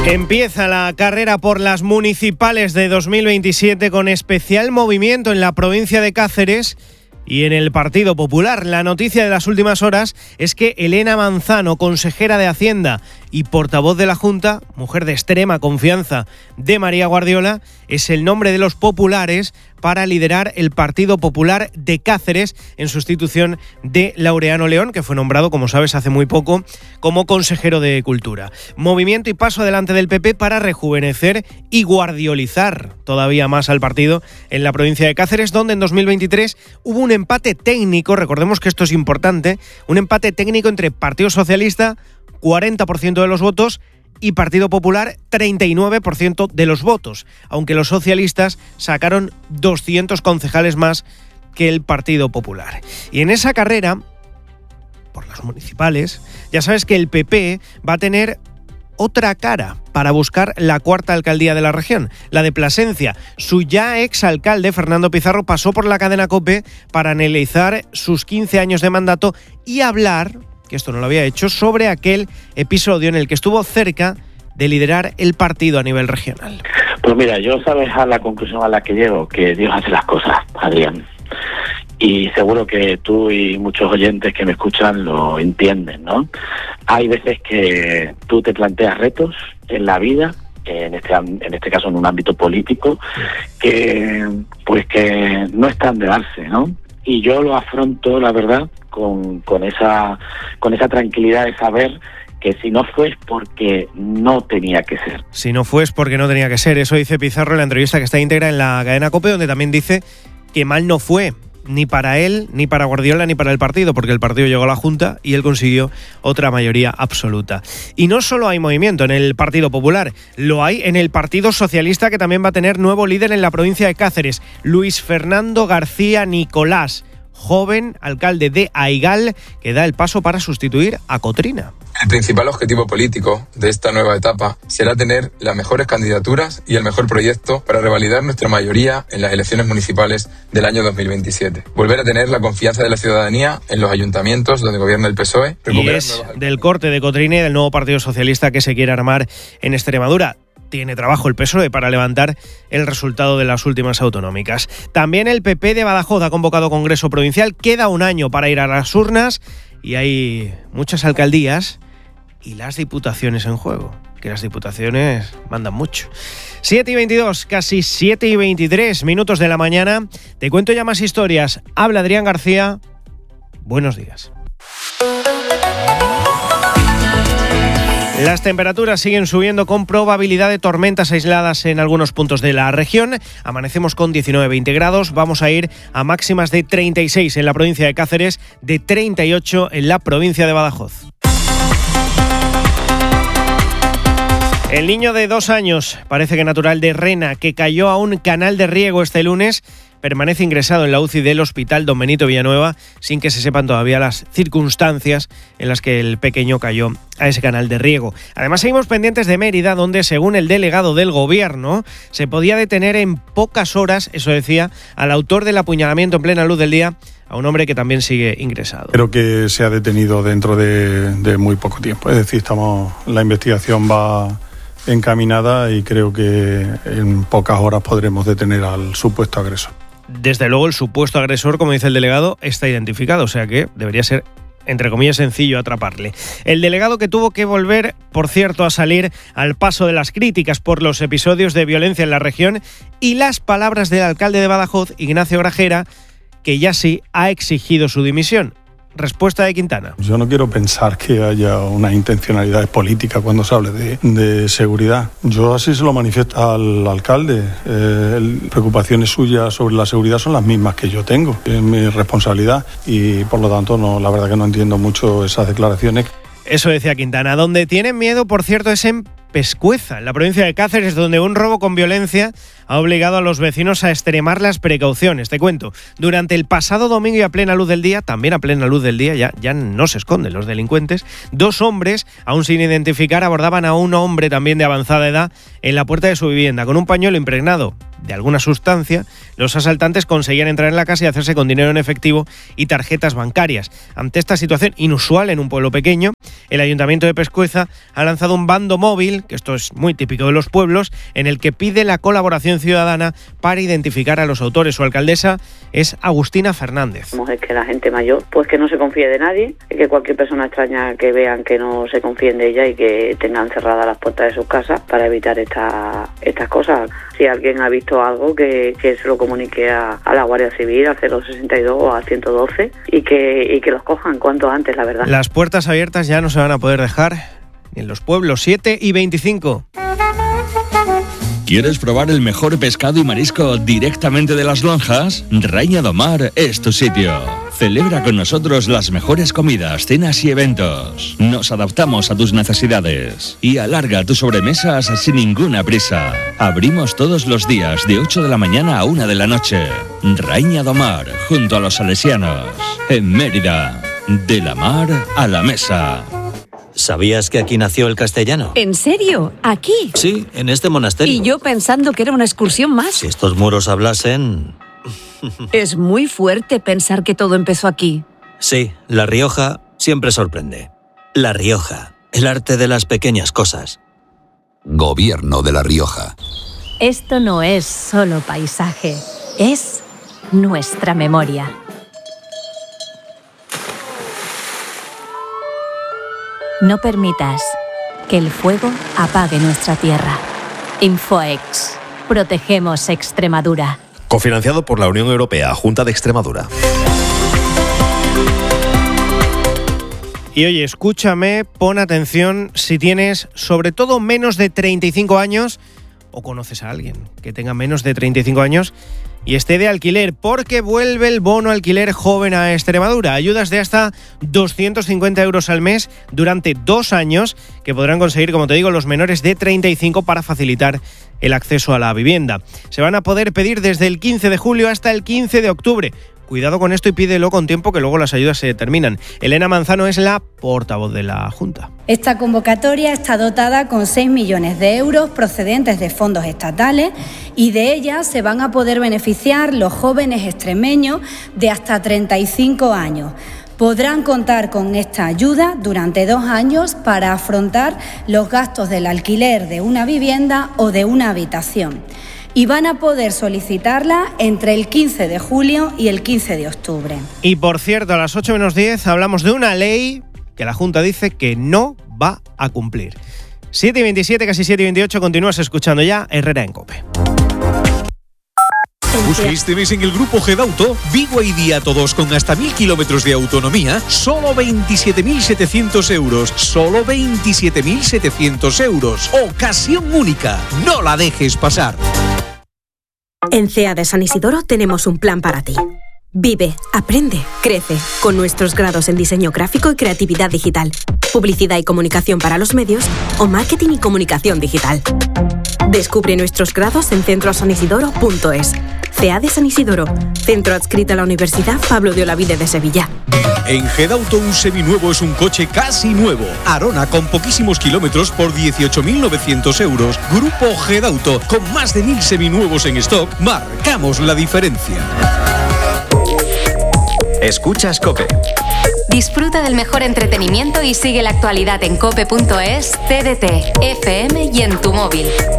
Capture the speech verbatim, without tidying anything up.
Empieza la carrera por las municipales de dos mil veintisiete con especial movimiento en la provincia de Cáceres y en el Partido Popular. La noticia de las últimas horas es que Elena Manzano, consejera de Hacienda y portavoz de la Junta, mujer de extrema confianza de María Guardiola, es el nombre de los populares para liderar el Partido Popular de Cáceres en sustitución de Laureano León, que fue nombrado, como sabes, hace muy poco como consejero de Cultura. Movimiento y paso adelante del P P para rejuvenecer y guardiolizar todavía más al partido en la provincia de Cáceres, donde en dos mil veintitrés hubo un empate técnico, recordemos que esto es importante, un empate técnico entre Partido Socialista, cuarenta por ciento de los votos, y Partido Popular, treinta y nueve por ciento de los votos, aunque los socialistas sacaron doscientos concejales más que el Partido Popular. Y en esa carrera, por las municipales, ya sabes que el P P va a tener otra cara para buscar la cuarta alcaldía de la región, la de Plasencia. Su ya exalcalde, Fernando Pizarro, pasó por la cadena COPE para analizar sus quince años de mandato y hablar, que esto no lo había hecho, sobre aquel episodio en el que estuvo cerca de liderar el partido a nivel regional. Pues mira, yo sabes a la conclusión a la que llego, que Dios hace las cosas, Adrián. Y seguro que tú y muchos oyentes que me escuchan lo entienden, ¿no? Hay veces que tú te planteas retos en la vida, en este en este caso en un ámbito político, que pues que no están de darse, ¿no? Y yo lo afronto, la verdad, con, con esa con esa tranquilidad de saber que si no fue es porque no tenía que ser. Si no fue es porque no tenía que ser. Eso dice Pizarro en la entrevista que está íntegra en la cadena COPE, donde también dice que mal no fue, ni para él, ni para Guardiola, ni para el partido, porque el partido llegó a la Junta y él consiguió otra mayoría absoluta. Y no solo hay movimiento en el Partido Popular, lo hay en el Partido Socialista, que también va a tener nuevo líder en la provincia de Cáceres, Luis Fernando García Nicolás, joven alcalde de Aigal, que da el paso para sustituir a Cotrina. El principal objetivo político de esta nueva etapa será tener las mejores candidaturas y el mejor proyecto para revalidar nuestra mayoría en las elecciones municipales del año dos mil veintisiete. Volver a tener la confianza de la ciudadanía en los ayuntamientos donde gobierna el P S O E. Y es del corte de Cotrina y del nuevo Partido Socialista que se quiere armar en Extremadura. Tiene trabajo el P S O E para levantar el resultado de las últimas autonómicas. También el P P de Badajoz ha convocado Congreso Provincial. Queda un año para ir a las urnas y hay muchas alcaldías y las diputaciones en juego, que las diputaciones mandan mucho. siete y veintidós, casi siete y veintitrés minutos de la mañana. Te cuento ya más historias. Habla Adrián García. Buenos días. Las temperaturas siguen subiendo con probabilidad de tormentas aisladas en algunos puntos de la región. Amanecemos con diecinueve a veinte grados. Vamos a ir a máximas de treinta y seis en la provincia de Cáceres, de treinta y ocho en la provincia de Badajoz. El niño de dos años, parece que natural de Rena, que cayó a un canal de riego este lunes, permanece ingresado en la U C I del Hospital Don Benito Villanueva sin que se sepan todavía las circunstancias en las que el pequeño cayó a ese canal de riego. Además, seguimos pendientes de Mérida, donde, según el delegado del gobierno, se podía detener en pocas horas, eso decía, al autor del apuñalamiento en plena luz del día a un hombre que también sigue ingresado. Creo que se ha detenido dentro de, de muy poco tiempo. Es decir, estamos la investigación va encaminada y creo que en pocas horas podremos detener al supuesto agresor. Desde luego el supuesto agresor, como dice el delegado, está identificado, o sea que debería ser, entre comillas, sencillo atraparle. El delegado que tuvo que volver, por cierto, a salir al paso de las críticas por los episodios de violencia en la región y las palabras del alcalde de Badajoz, Ignacio Grajera, que ya sí ha exigido su dimisión. Respuesta de Quintana. Yo no quiero pensar que haya una intencionalidad política cuando se hable de, de seguridad. Yo así se lo manifiesto al alcalde. Eh, el, preocupaciones suyas sobre la seguridad son las mismas que yo tengo. Es mi responsabilidad y por lo tanto no, la verdad que no entiendo mucho esas declaraciones. Eso decía Quintana. Donde tienen miedo, por cierto, es en Pescueza, en la provincia de Cáceres, donde un robo con violencia ha obligado a los vecinos a extremar las precauciones. Te cuento, durante el pasado domingo y a plena luz del día, también a plena luz del día, ya, ya no se esconden los delincuentes, dos hombres, aún sin identificar, abordaban a un hombre también de avanzada edad en la puerta de su vivienda, con un pañuelo impregnado de alguna sustancia, los asaltantes conseguían entrar en la casa y hacerse con dinero en efectivo y tarjetas bancarias. Ante esta situación inusual en un pueblo pequeño, el Ayuntamiento de Pescueza ha lanzado un bando móvil, que esto es muy típico de los pueblos, en el que pide la colaboración ciudadana para identificar a los autores. Su alcaldesa es Agustina Fernández. Es que la gente mayor, pues que no se confíe de nadie, que cualquier persona extraña que vean que no se confíen de ella y que tengan cerradas las puertas de sus casas para evitar esta, estas cosas. Si alguien ha visto algo, que, que se lo comunique a, a la Guardia Civil, al cero sesenta y dos o al ciento doce y que, y que los cojan cuanto antes, la verdad. Las puertas abiertas ya no se van a poder dejar en los pueblos. Siete y veinticinco. ¿Quieres probar el mejor pescado y marisco directamente de las lonjas? Raïna do Mar es tu sitio. Celebra con nosotros las mejores comidas, cenas y eventos. Nos adaptamos a tus necesidades y alarga tus sobremesas sin ninguna prisa. Abrimos todos los días de ocho de la mañana a una de la noche. Raïna do Mar, junto a los salesianos, en Mérida. De la mar a la mesa. ¿Sabías que aquí nació el castellano? ¿En serio? ¿Aquí? Sí, en este monasterio. Y yo pensando que era una excursión más. Si estos muros hablasen... Es muy fuerte pensar que todo empezó aquí. Sí, La Rioja siempre sorprende. La Rioja, el arte de las pequeñas cosas. Gobierno de La Rioja. Esto no es solo paisaje, es nuestra memoria. No permitas que el fuego apague nuestra tierra. Infoex. Protegemos Extremadura. Cofinanciado por la Unión Europea, Junta de Extremadura. Y oye, escúchame, pon atención si tienes sobre todo menos de treinta y cinco años o conoces a alguien que tenga menos de treinta y cinco años y esté de alquiler, porque vuelve el bono alquiler joven a Extremadura. Ayudas de hasta doscientos cincuenta euros al mes durante dos años que podrán conseguir, como te digo, los menores de treinta y cinco para facilitar el acceso a la vivienda. Se van a poder pedir desde el quince de julio hasta el quince de octubre. Cuidado con esto y pídelo con tiempo, que luego las ayudas se terminan. Elena Manzano es la portavoz de la Junta. Esta convocatoria está dotada con seis millones de euros procedentes de fondos estatales y de ella se van a poder beneficiar los jóvenes extremeños de hasta treinta y cinco años. Podrán contar con esta ayuda durante dos años para afrontar los gastos del alquiler de una vivienda o de una habitación. Y van a poder solicitarla entre el quince de julio y el quince de octubre. Y por cierto, a las ocho menos diez hablamos de una ley que la Junta dice que no va a cumplir. siete y veintisiete, casi siete y veintiocho, continúas escuchando ya Herrera en COPE. Busca este mes en el grupo Gedauto Vigo y Día Todos con hasta mil kilómetros de autonomía, solo veintisiete mil setecientos euros. Solo veintisiete mil setecientos euros. Ocasión única. No la dejes pasar. En C E A de San Isidoro tenemos un plan para ti. Vive, aprende, crece con nuestros grados en diseño gráfico y creatividad digital, publicidad y comunicación para los medios o marketing y comunicación digital. Descubre nuestros grados en centro san isidoro punto es. C E A de San Isidoro, centro adscrito a la Universidad Pablo de Olavide de Sevilla. En Gedauto un seminuevo es un coche casi nuevo. Arona con poquísimos kilómetros por dieciocho mil novecientos euros. Grupo Gedauto, con más de mil seminuevos en stock, marcamos la diferencia. Escuchas COPE. Disfruta del mejor entretenimiento y sigue la actualidad en cope punto es, T D T, F M y en tu móvil.